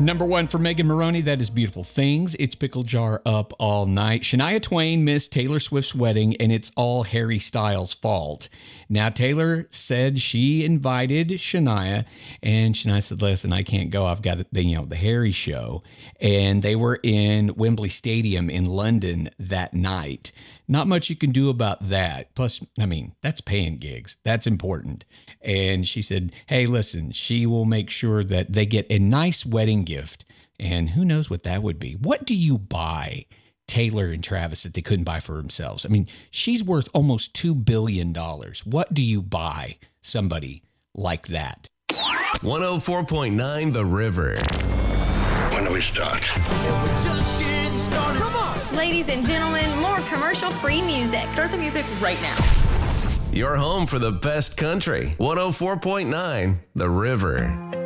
Number one for Megan Maroney, that is Beautiful Things. It's Pickle Jar Up All Night. Shania Twain missed Taylor Swift's wedding, and it's all Harry Styles' fault. Now, Taylor said she invited Shania, and Shania said, listen, I can't go. I've got the Harry show. And they were in Wembley Stadium in London that night. Not much you can do about that. Plus, I mean, that's paying gigs. That's important. And she said, hey, listen, she will make sure that they get a nice wedding gift. And who knows what that would be? What do you buy Taylor and Travis that they couldn't buy for themselves? I mean, she's worth almost $2 billion. What do you buy somebody like that? 104.9 The River. When do we start? We're just getting started. Come on. Ladies and gentlemen, more commercial-free music. Start the music right now. Your home for the best country. 104.9 The River.